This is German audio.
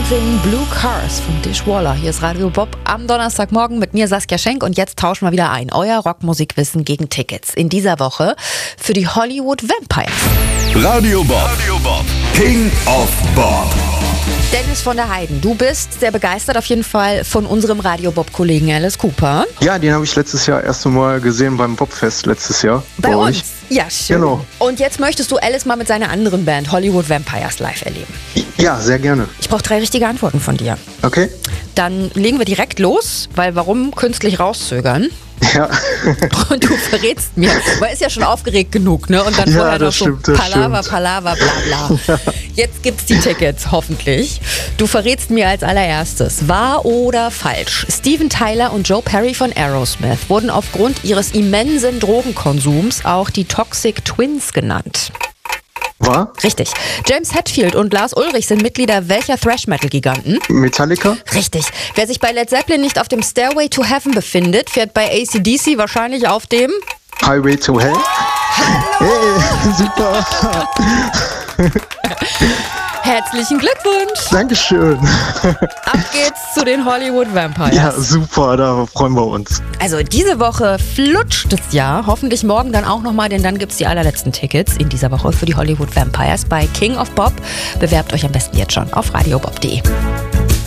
Moving Blue Cars von Dishwaller. Hier ist Radio Bob am Donnerstagmorgen mit mir Saskia Schenk und jetzt tauschen wir wieder ein. Euer Rockmusikwissen gegen Tickets. In dieser Woche für die Hollywood Vampires. Radio Bob. King of Bob. Dennis von der Heiden, du bist sehr begeistert auf jeden Fall von unserem Radio Bob-Kollegen Alice Cooper. Ja, den habe ich letztes Jahr erst einmal gesehen beim Bobfest letztes Jahr. Bei uns? euch. Ja, schön. Genau. Und jetzt möchtest du Alice mal mit seiner anderen Band Hollywood Vampires live erleben. Ja, sehr gerne. Ich brauche 3 richtige Antworten von dir. Okay? Dann legen wir direkt los, weil warum künstlich rauszögern? Ja. Und du verrätst mir, weil ist ja schon aufgeregt genug, ne? Und dann Ja, vorher noch das so stimmt, das Palaver, stimmt. Palaver, bla bla. Jetzt gibt's die Tickets, hoffentlich. Du verrätst mir als allererstes, wahr oder falsch? Steven Tyler und Joe Perry von Aerosmith wurden aufgrund ihres immensen Drogenkonsums auch die Toxic Twins genannt. War? Richtig. James Hetfield und Lars Ulrich sind Mitglieder welcher Thrash-Metal-Giganten? Metallica? Richtig. Wer sich bei Led Zeppelin nicht auf dem Stairway to Heaven befindet, fährt bei AC/DC wahrscheinlich auf dem... Highway to Hell? Hey, super. Herzlichen Glückwunsch! Dankeschön. Ab geht's zu den Hollywood Vampires. Ja, super, da freuen wir uns. Also diese Woche flutscht es ja. Hoffentlich morgen dann auch nochmal, denn dann gibt's die allerletzten Tickets in dieser Woche für die Hollywood Vampires bei King of Bob. Bewerbt euch am besten jetzt schon auf radiobob.de.